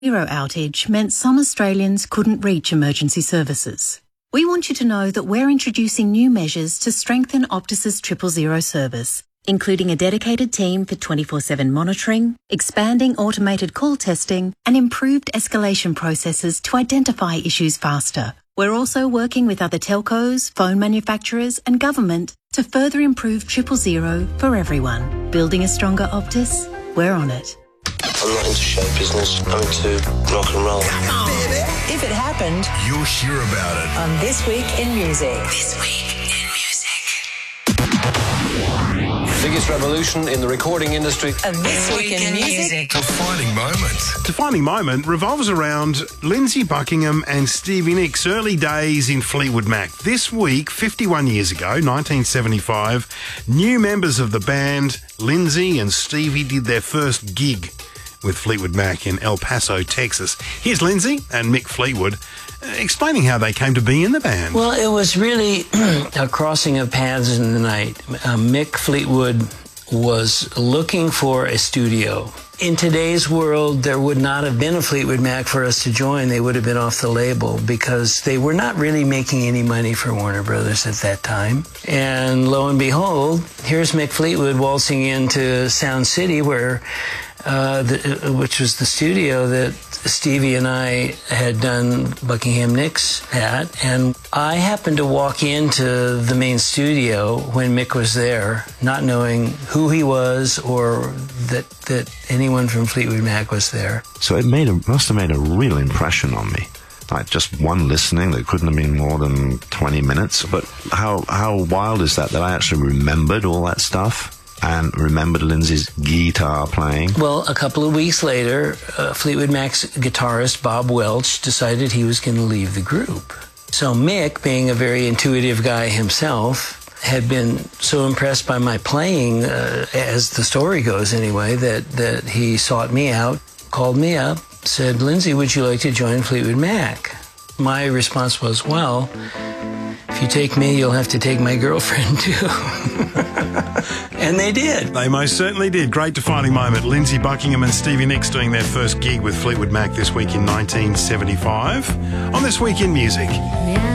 Zero outage meant some Australians couldn't reach emergency services. We want you to know that we're introducing new measures to strengthen Optus's 000 service, including a dedicated team for 24/7 monitoring, expanding automated call testing, and improved escalation processes to identify issues faster. We're also working with other telcos, phone manufacturers, and government to further improve 000 for everyone. Building a stronger Optus? We're on it. I'm not into show business. I'm into rock and roll. If it happened, you'll hear about it on This Week in Music. This Week in Music. Biggest revolution in the recording industry. This Week in Music. Defining moment. Defining moment revolves around Lindsay Buckingham and Stevie Nicks' early days in Fleetwood Mac. This week, 51 years ago, 1975, new members of the band, Lindsay and Stevie, did their first gig with Fleetwood Mac in El Paso, Texas. Here's Lindsay and Mick Fleetwood explaining how they came to be in the band. Well, it was really a crossing of paths in the night. Mick Fleetwood was looking for a studio. In today's world, there would not have been a Fleetwood Mac for us to join. They would have been off the label because they were not really making any money for Warner Brothers at that time. And lo and behold, here's Mick Fleetwood waltzing into Sound City, which was the studio that Stevie and I had done Buckingham Nicks at. And I happened to walk into the main studio when Mick was there, not knowing who he was or that anyone from Fleetwood Mac was there. So it must have made a real impression on me. Like just one listening that couldn't have been more than 20 minutes. But how wild is that I actually remembered all that stuff? And remembered Lindsay's guitar playing? Well, a couple of weeks later, Fleetwood Mac's guitarist Bob Welch decided he was going to leave the group. So Mick, being a very intuitive guy himself, had been so impressed by my playing, as the story goes anyway, that he sought me out, called me up, said, "Lindsay, would you like to join Fleetwood Mac?" My response was, well, if you take me, you'll have to take my girlfriend too. And they did. They most certainly did. Great defining moment. Lindsay Buckingham and Stevie Nicks doing their first gig with Fleetwood Mac this week in 1975. On This Week in Music. Yeah.